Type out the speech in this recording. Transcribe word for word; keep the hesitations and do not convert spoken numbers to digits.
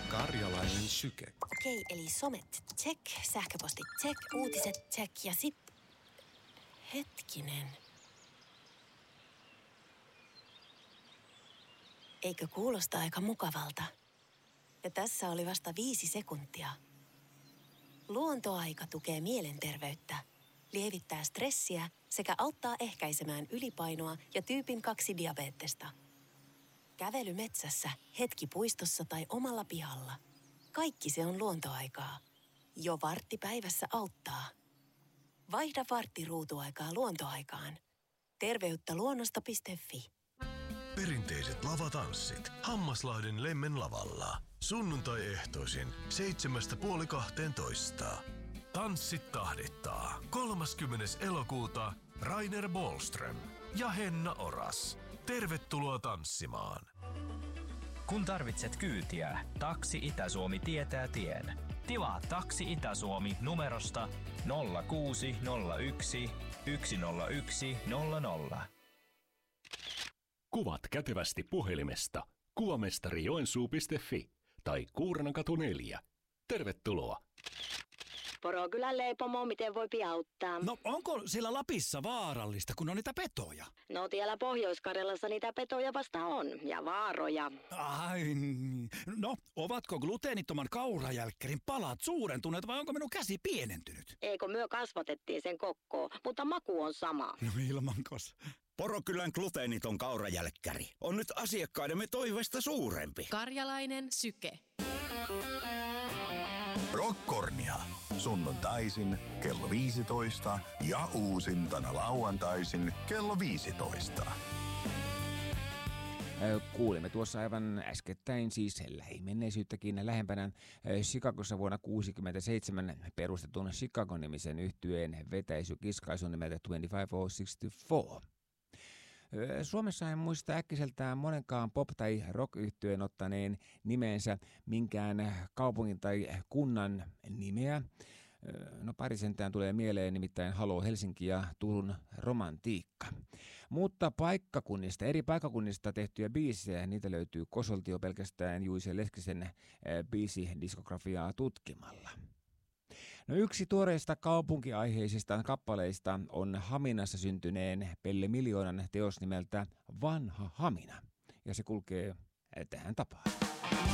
Karjalainen syke. Okei, eli somet, check, sähköpostit, check, uutiset, check ja sit... Hetkinen. Eikö kuulosta aika mukavalta? Ja tässä oli vasta viisi sekuntia. Luontoaika tukee mielenterveyttä, lievittää stressiä sekä auttaa ehkäisemään ylipainoa ja tyypin kaksi diabeettesta. Kävely metsässä, hetki puistossa tai omalla pihalla. Kaikki se on luontoaikaa. Jo vartti päivässä auttaa. Vaihda vartti ruutuaikaa luontoaikaan. Terveyttä luonnosta piste fi. Perinteiset lavatanssit Hammaslahden Lemmen lavalla. Sunnuntai-ehtoisin seitsemästä puoli kahteentoista. Tanssit tahdittaa. kolmaskymmenes elokuuta Rainer Bohlström ja Henna Oras. Tervetuloa tanssimaan. Kun tarvitset kyytiä, Taksi Itä-Suomi tietää tien. Tilaa Taksi Itä-Suomi numerosta nolla kuusi nolla yksi yksi nolla yksi nolla nolla. Kuvat kätevästi puhelimesta kuvamestari joensuu piste fi tai Kuurnankatu neljä. Tervetuloa! Porokylän leipomo, miten voi auttaa? No onko siellä Lapissa vaarallista, kun on niitä petoja? No täällä Pohjois-Karjalassa niitä petoja vasta on, ja vaaroja. Ai, no ovatko gluteenittoman kaurajälkkärin palat suurentuneet vai onko minun käsi pienentynyt? Eikö myö kasvatettiin sen kokkoon, mutta maku on sama. No ilmankos. Porokylän gluteeniton kaurajälkkäri on nyt asiakkaidemme toiveesta suurempi. Karjalainen syke. Rockkornia. Sunnuntaisin kello viisitoista ja uusintana lauantaisin kello viisitoista. Kuulimme tuossa aivan äskettäin, siis lähimenneisyyttäkin lähempänä, Chicagossa vuonna tuhatyhdeksänsataakuusikymmentäseitsemän perustetun Chicago-nimisen yhtyeen vetäisykiskaisun nimeltä kaksikymmentäviisi kuusikymmentäneljä. Suomessa en muista äkkiseltään monenkaan pop- tai rock-yhtyeen ottaneen nimeensä minkään kaupungin tai kunnan nimeä. No pari sentään tulee mieleen, nimittäin Halo Helsinki ja Turun romantiikka. Mutta paikkakunnista, eri paikkakunnista tehtyjä biisejä, niitä löytyy kosolti jo pelkästään Juise Leskisen biisidiskografiaa tutkimalla. No yksi tuoreista kaupunkiaiheisista kappaleista on Haminassa syntyneen Pelle Miljoonan teos nimeltä Vanha Hamina, ja se kulkee tähän tapaan.